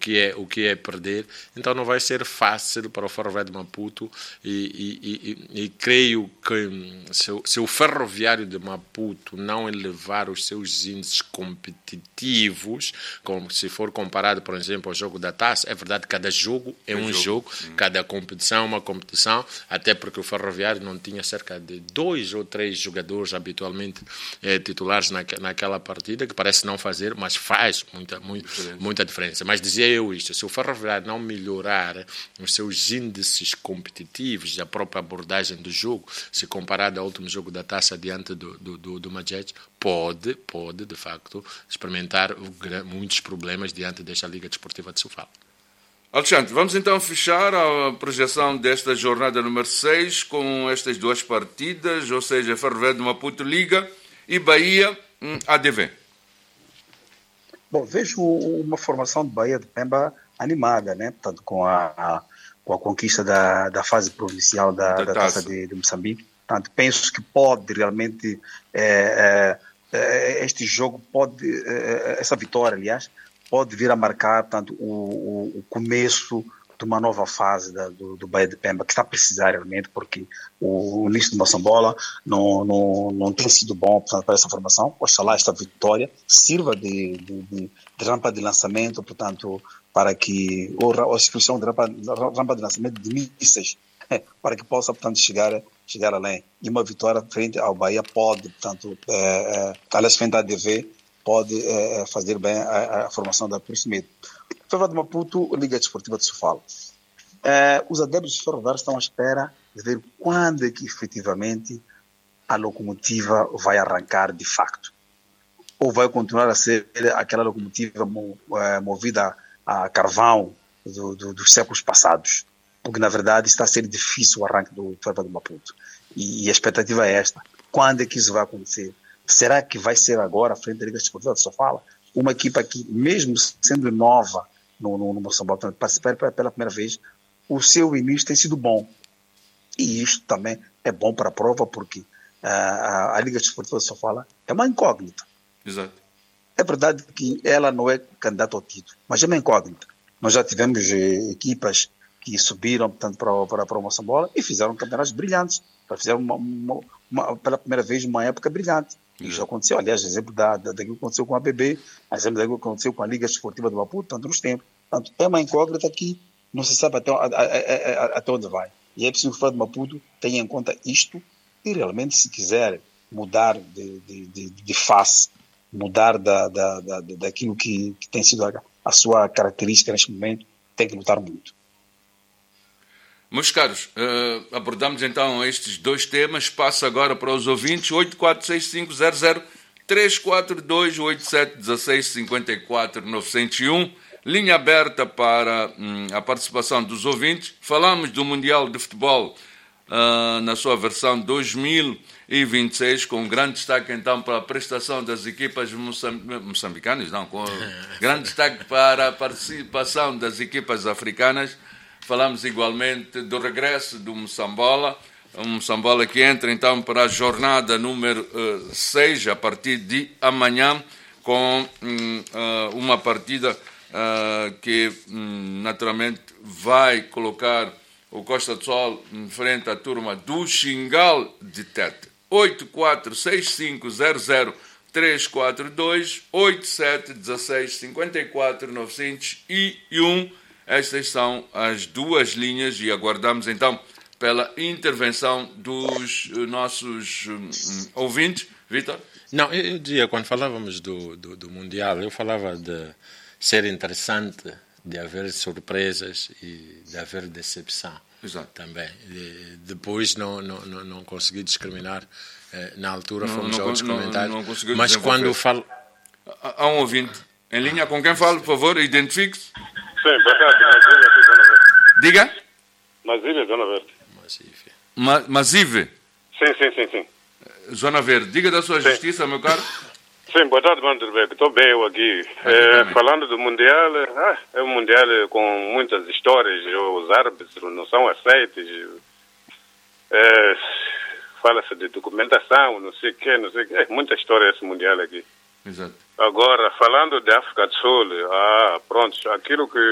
o que é perder. Então não vai ser fácil para o Ferroviário de Maputo e creio que se o Ferroviário de Maputo não elevar os seus índices competitivos, como se for comparado, por exemplo, ao jogo da Taça, é verdade que cada jogo é um jogo, cada competição é uma competição, até porque o Ferroviário não tinha cerca de 2 ou 3 jogadores habitualmente titulares naquela partida, que parece não fazer, mas faz muita diferença. Mas dizia eu isto, se o Ferroviário não melhorar os seus índices competitivos, a própria abordagem do jogo, se comparado ao último jogo da Taça diante do Madrid, pode, de facto, experimentar muitos problemas diante desta Liga Desportiva de Sofala. Alexandre, vamos então fechar a projeção desta jornada número 6 com estas duas partidas, ou seja, Ferroviário de Maputo Liga e Bahia ADV. Bom, vejo uma formação de Bahia de Pemba animada, né? Portanto, com a conquista da fase provincial da Taça de Moçambique. Portanto, penso que pode realmente, este jogo essa vitória, aliás, pode vir a marcar, portanto, o começo de uma nova fase do Bahia de Pemba, que está a precisar realmente, porque o início de Moçambola não tem sido bom, portanto, para essa formação. Oxalá esta vitória sirva de rampa de lançamento, portanto, para que a instituição de rampa de lançamento de mísseis, para que possa, portanto, chegar além. E uma vitória frente ao Bahia pode, portanto, aliás, frente à ADV, pode fazer bem a formação da Proximidade. Ferroviário de Maputo, Liga Desportiva de Sofala. Os adeptos do Ferroviário estão à espera de ver quando é que efetivamente a locomotiva vai arrancar de facto. Ou vai continuar a ser aquela locomotiva movida a carvão dos séculos passados. Porque, na verdade, está a ser difícil o arranque do Ferroviário de Maputo. E a expectativa é esta. Quando é que isso vai acontecer? Será que vai ser agora, frente à Liga Desportiva de Sofala? Uma equipa que, mesmo sendo nova no Moçambola, participar pela primeira vez, o seu início tem sido bom. E isto também é bom para a prova, porque a Liga Desportiva de Sofala é uma incógnita. Exato. É verdade que ela não é candidata ao título, mas é uma incógnita. Nós já tivemos equipas que subiram, portanto, para o Moçambola e fizeram campeonatos brilhantes. Fizeram pela primeira vez uma época brilhante. Isso aconteceu, aliás, exemplo daquilo que aconteceu com a ABB, exemplo daquilo que aconteceu com a Liga Desportiva do Maputo, tanto nos tempos. Portanto, é uma incógnita que não se sabe até onde vai. E é preciso que o Ferroviário de Maputo tenha em conta isto e realmente, se quiser mudar de face, mudar daquilo que tem sido a sua característica neste momento, tem que lutar muito. Meus caros, abordamos então estes dois temas. Passo agora para os ouvintes. 846500-342-8716-54-901. Linha aberta para a participação dos ouvintes. Falamos do Mundial de Futebol na sua versão 2026, com grande destaque então para a prestação das equipas moçambicanas, com grande destaque para a participação das equipas africanas. Falamos igualmente do regresso do Moçambola, um Moçambola que entra então para a jornada número 6, a partir de amanhã, com uma partida que naturalmente vai colocar o Costa do Sol em frente à turma do Xingal de Tete. 846500-342-8716-54-901. Estas são as duas linhas e aguardamos então pela intervenção dos nossos ouvintes. Vítor? Não, eu dizia, quando falávamos do Mundial, eu falava de ser interessante, de haver surpresas e de haver decepção. Exato. Também. Depois não consegui discriminar. Na altura fomos a outros comentários. Não mas quando falo... Há um ouvinte em linha. Com quem falo, por favor? Identifique-se. Sim, boa tarde. Mazília, aqui, Zona Verde. Diga? Mazília, Zona Verde. Mazive? Sim. Zona Verde. Diga da sua justiça, meu caro. Sim, boa tarde, Vanderbeck. Estou bem eu aqui. Falando do Mundial, é um Mundial com muitas histórias. Os árbitros não são aceitos. Fala-se de documentação, não sei o quê. Muita história esse Mundial aqui. Exato. Agora, falando de África do Sul, pronto, aquilo que